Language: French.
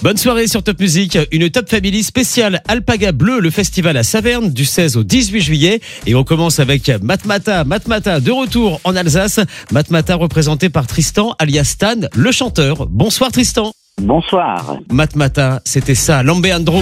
Bonne soirée sur Top Music. Une Top Family spéciale Alpaga Bleu, le festival à Saverne du 16 au 18 juillet. Et on commence avec Matmata de retour en Alsace. Matmata représenté par Tristan alias Stan, le chanteur. Bonsoir Tristan. Bonsoir. Matmata, c'était ça, Lambeandro.